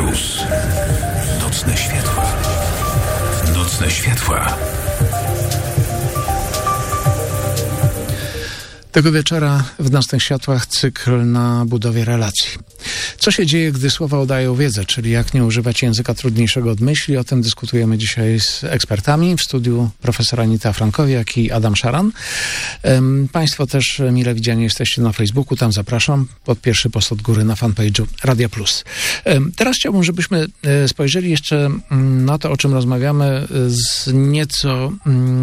Plus. Nocne światła. Nocne światła. Tego wieczora w Nocnych Światłach cykl na budowie relacji. Co się dzieje, gdy słowa udają wiedzę, czyli jak nie używać języka trudniejszego od myśli? O tym dyskutujemy dzisiaj z ekspertami. W studiu profesor Anita Frankowiak i Adam Szaran. Państwo też mile widziani jesteście na Facebooku, tam zapraszam. Pod pierwszy post od góry na fanpage'u Radia Plus. Teraz chciałbym, żebyśmy spojrzeli jeszcze na to, o czym rozmawiamy z nieco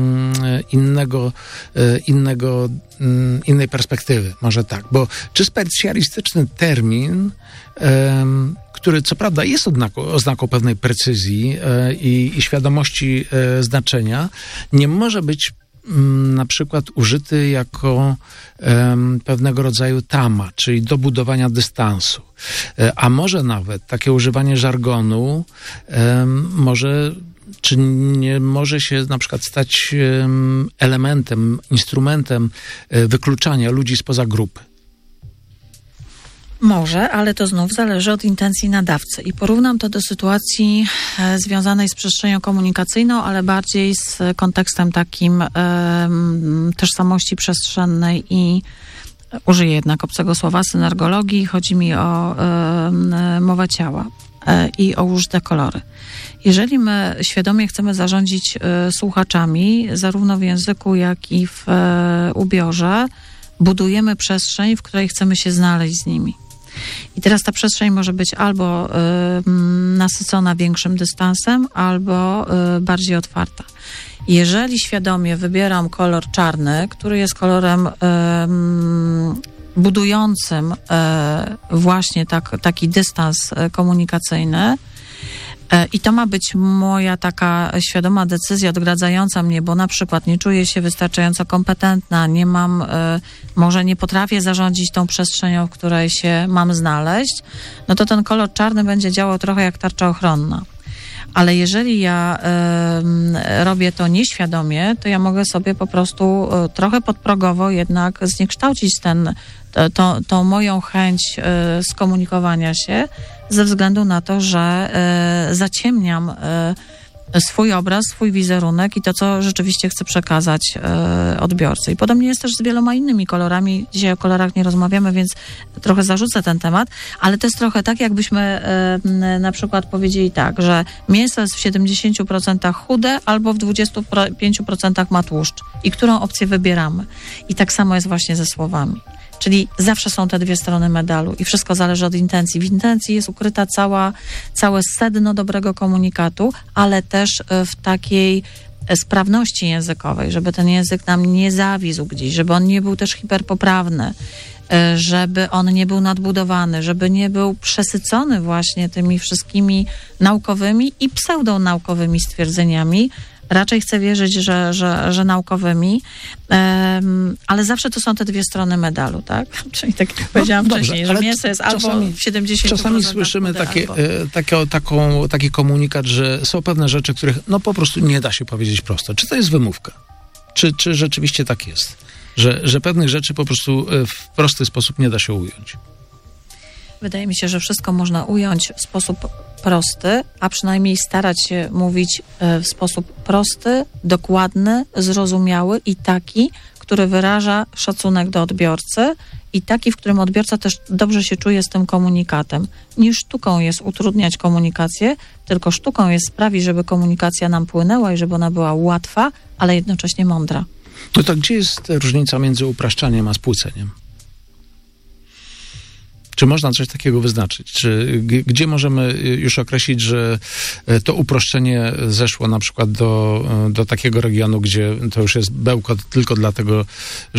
innej perspektywy, może tak, bo czy specjalistyczny termin, który co prawda jest oznaką pewnej precyzji i świadomości znaczenia, nie może być na przykład użyty jako pewnego rodzaju tama, czyli do budowania dystansu. A może nawet takie używanie żargonu czy nie może się na przykład stać elementem, instrumentem wykluczania ludzi spoza grupy? Może, ale to znów zależy od intencji nadawcy. I porównam to do sytuacji związanej z przestrzenią komunikacyjną, ale bardziej z kontekstem takim tożsamości przestrzennej i użyję jednak obcego słowa, synergologii. Chodzi mi o mowę ciała i o użyte kolory. Jeżeli my świadomie chcemy zarządzić słuchaczami, zarówno w języku, jak i w ubiorze, budujemy przestrzeń, w której chcemy się znaleźć z nimi. I teraz ta przestrzeń może być albo nasycona większym dystansem, albo bardziej otwarta. Jeżeli świadomie wybieram kolor czarny, który jest kolorem budującym właśnie taki dystans komunikacyjny, i to ma być moja taka świadoma decyzja odgradzająca mnie, bo na przykład nie czuję się wystarczająco kompetentna, może nie potrafię zarządzić tą przestrzenią, w której się mam znaleźć, no to ten kolor czarny będzie działał trochę jak tarcza ochronna. Ale jeżeli ja robię to nieświadomie, to ja mogę sobie po prostu trochę podprogowo jednak zniekształcić tą moją chęć skomunikowania się ze względu na to, że zaciemniam swój obraz, swój wizerunek i to, co rzeczywiście chcę przekazać odbiorcy. I podobnie jest też z wieloma innymi kolorami. Dzisiaj o kolorach nie rozmawiamy, więc trochę zarzucę ten temat, ale to jest trochę tak, jakbyśmy na przykład powiedzieli tak, że mięso jest w 70% chude albo w 25% ma tłuszcz. I którą opcję wybieramy? I tak samo jest właśnie ze słowami. Czyli zawsze są te dwie strony medalu i wszystko zależy od intencji. W intencji jest ukryta całe sedno dobrego komunikatu, ale też w takiej sprawności językowej, żeby ten język nam nie zawisł gdzieś, żeby on nie był też hiperpoprawny, żeby on nie był nadbudowany, żeby nie był przesycony właśnie tymi wszystkimi naukowymi i pseudonaukowymi stwierdzeniami. Raczej chcę wierzyć, że naukowymi, ale zawsze to są te dwie strony medalu, tak? Czyli tak jak powiedziałam wcześniej, że mięso jest albo w 70%. Czasami słyszymy taki komunikat, że są pewne rzeczy, których po prostu nie da się powiedzieć prosto. Czy to jest wymówka? Czy rzeczywiście tak jest? Że pewnych rzeczy po prostu w prosty sposób nie da się ująć? Wydaje mi się, że wszystko można ująć w sposób prosty, a przynajmniej starać się mówić w sposób prosty, dokładny, zrozumiały i taki, który wyraża szacunek do odbiorcy i taki, w którym odbiorca też dobrze się czuje z tym komunikatem. Nie sztuką jest utrudniać komunikację, tylko sztuką jest sprawić, żeby komunikacja nam płynęła i żeby ona była łatwa, ale jednocześnie mądra. No to gdzie jest różnica między upraszczaniem a spłyceniem? Czy można coś takiego wyznaczyć? Gdzie możemy już określić, że to uproszczenie zeszło na przykład do takiego regionu, gdzie to już jest bełkot tylko dlatego,